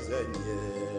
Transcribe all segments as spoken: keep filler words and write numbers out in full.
dusenge.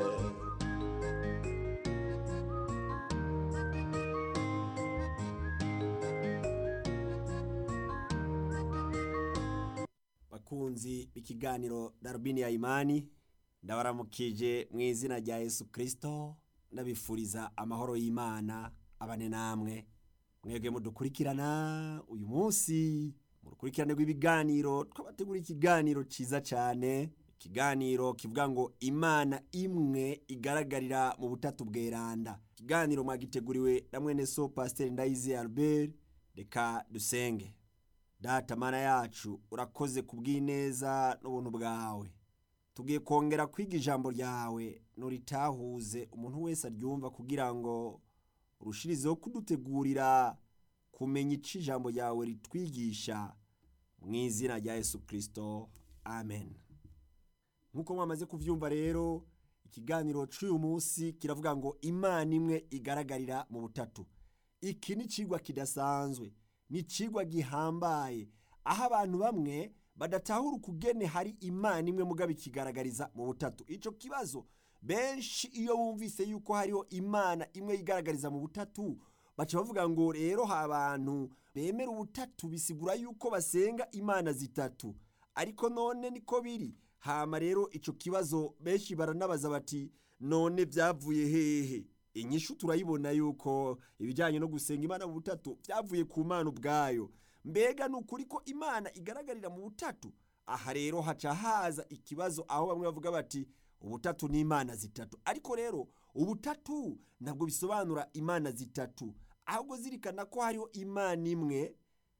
Bakunzi b'ikiganiro Darubini ya Imani, ndabaramukije mu izina rya Yesu Kristo, ndabifuriza amahoro y'Imana abane namwe. Mwebwe mudukurikirana uyu munsi mu rukurikirane rw'ibiganiro, twabategura ikiganiro ciza cyane, ikiganiro kivuga ngo Imana imwe igaragarira mu butatu bweranda. Ikiganiro mwagiteguriwe na mwene so Pasteur Ndayize Albert. Reka dusenge. Data Mana yacu, urakoze kubw'ineza n'ubuntu bwawe. Tugiye kongera kwiga ijambo ryawe, nuritahuze umuntu wese aryumva kugira ngo urushirizeho kudutegurira kumenya ico ijambo ryawe ritwigisha, mu izina rya Yesu Kristo, amen. Nkuko mwamaze kuvyumva rero, ikiganiro c'uyu munsi kiravuga ngo Imana imwe igaragarira mu butatu. Iki ni cigwa kidasanzwe, ni cigwa gihambaye, aho abantu bamwe badatahura ukugene hari Imana imwe mugabo ikigaragariza mu butatu. Ico kibazo benshi iyo bumvise yuko hariho Imana imwe igaragariza mu butatu, baca bavuga ngo rero ha abantu bemera ubutatu bisigura yuko basenga imana zitatu. Ariko none niko biri? Hama rero ico kibazo benshi baranabaza bati none vyavuye hehe? Inyishu turayibona yuko ibijanye no gusenga imana mu butatu vyavuye ku Mana ubwayo. Mbega nukuri ko Imana igaragarira mu butatu? Aha rero haca haza ikibazo aho bamwe bavuga bati ubutatu ni imana zitatu. Ariko rero ubutatu ntabwo bisobanura imana zitatu, ahubwo zirikana ko hariho Imana imwe,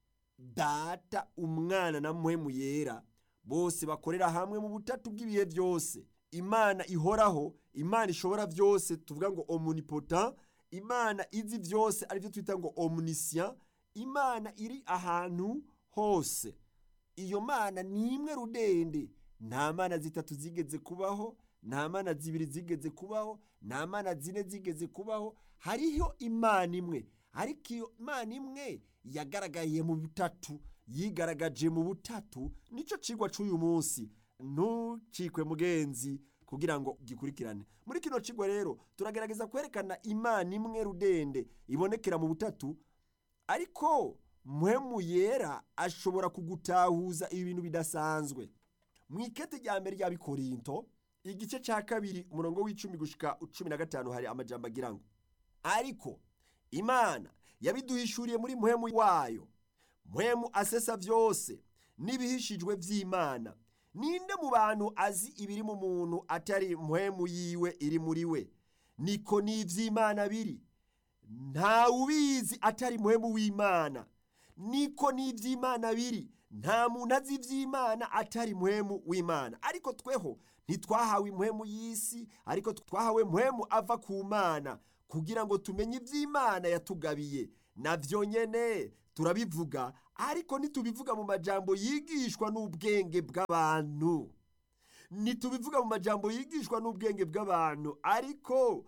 Data, Umwana na Mpwemu Yera, bose bakorera hamwe mu butatu bw'ibihe byose. Imana ihoraho, Imana ishobora byose, tuvuga ngo omnipotent, Imana izi byose arivyo twita ngo omniscient, Imana iri ahantu hose. Iyo Mana ni imwe rudende, nta mana zitatu zigeze kubaho, nta mana zibiri zigeze kubaho, nta mana zine zigeze kubaho. Hariho Imana imwe, ariko iyo Imana imwe yagaragaye mu butatu, yigaragaje mu butatu. Nico cigwa c'uyu munsi, ntucikwe mugenzi kugira ngo gikurikirane. Muri kino cigwa rero turagerageza kwerekana Imana imwe rudende ibonekera mu butatu, ariko Mpwemu Yera ashobora kugutahuza ibintu bidasanzwe. Mwikete rya mbere rya Bikorinto igice ca kabiri umurongo w'icumi gushika cumi na gatanu hari amajambo agira ngo ariko Imana yabiduhishuriye muri Mpwemu wayo. Mpwemu asesa vyose n'ibihishijwe vy'Imana. Ninde mu bantu azi ibiri mu muntu atari Mpwemu yiwe iri muri we? Niko n'ivy'Imana biri. Nta ubizi atari Mpwemu w'Imana. Niko n'ivy'Imana biri. Nta muntu azi ivy'Imana atari Mpwemu w'Imana. Ariko tweho ntitwahawe impwemu y'isi, ariko twahawe Mpwemu ava ku Mana, kugira ngo tumenye ivy'Imana yatugabiye. Navyo nyene turabivuga, ariko ntitubivuga mu majambo yigishwa n'ubwenge bw'abantu. Ntitubivuga mu majambo yigishwa n'ubwenge bw'abantu, ariko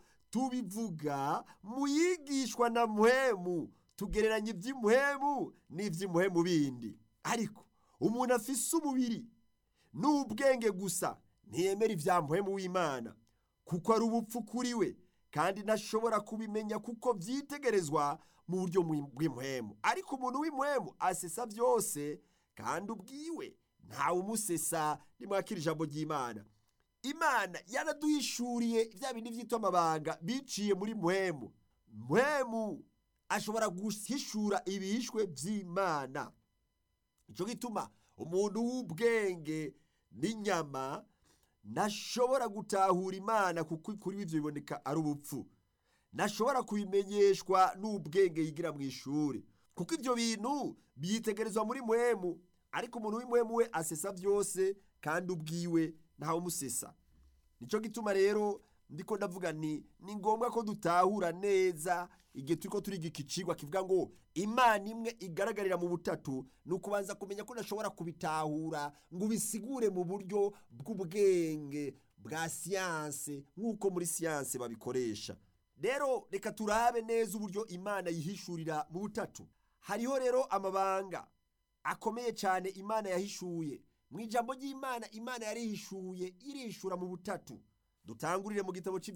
tubivuga mu yigishwa na Mpwemu. Tugereranya ivy'Impwemu n'ivy'Impwemu bindi. Ariko umuntu afise umubiri n'ubwenge gusa ntiyemera ivya Mpwemu w'Imana, kuko ari ubupfu kuri we, kandi ntashobora kubimenya kuko vyitegerezwa mu buryo bw'impwemu. Ariko umuntu w'impwemu asesa vyose, kandi ubwiwe ntawe umusesa. Nimwakira ijambo ry'Imana. Imana yaraduhishuriye vya bindi vyitwa amabanga biciye muri Mpwemu. Mpwemu ashobora guhishura ibihishwe vy'Imana. Ico gituma umuntu w'ubwenge n'inyama ntashobora gutahura Imana, kuko kuri ivyo biboneka ari ubupfu. Ntashobora kubimenyeshwa n'ubwenge yigira mu ishuri, kuko ivyo bintu byitegerezwa muri Mpwemu. Ariko umuntu w'impwemu we asesa vyose, kandi ubwiwe ntawe umusesa. Nico gituma rero ndiko ndavuga ni ni ngombwa ko dutahura neza igihe turiko turiga iki cigwa kivuga ngo Imana imwe igaragarira mu butatu. Nukubanza kumenya ko nashobora kubitahura ngo bisigure mu buryo bw'ubwenge bwa science, nkuko muri science babikoresha. Rero reka turabe neza uburyo Imana yihishurira mu butatu. Hariho rero amabanga akomeye cyane Imana yahishuye. Mu ijambo ry'Imana, Imana yarihishuye irishura mu butatu. dutangurire mu gitabo